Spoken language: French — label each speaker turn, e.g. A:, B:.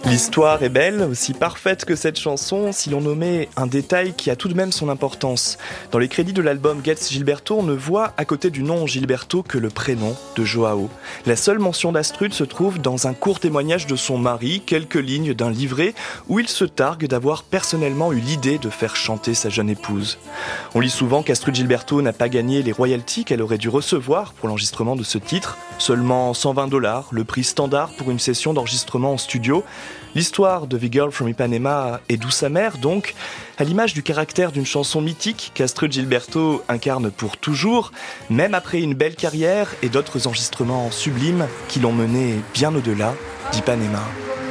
A: L'histoire est belle, aussi parfaite que cette chanson, si l'on nommait un détail qui a tout de même son importance. Dans les crédits de l'album Getz Gilberto, on ne voit à côté du nom Gilberto que le prénom de Joao. La seule mention d'Astrud se trouve dans un court témoignage de son mari, quelques lignes d'un livret où il se targue d'avoir personnellement eu l'idée de faire chanter sa jeune épouse. On lit souvent qu'Astrud Gilberto n'a pas gagné les royalties qu'elle aurait dû recevoir pour l'enregistrement de ce titre, seulement $120, le prix standard pour une session d'enregistrement en studio. L'histoire de The Girl from Ipanema est douce amère donc, à l'image du caractère d'une chanson mythique qu'Astrud Gilberto incarne pour toujours, même après une belle carrière et d'autres enregistrements sublimes qui l'ont mené bien au-delà d'Ipanema.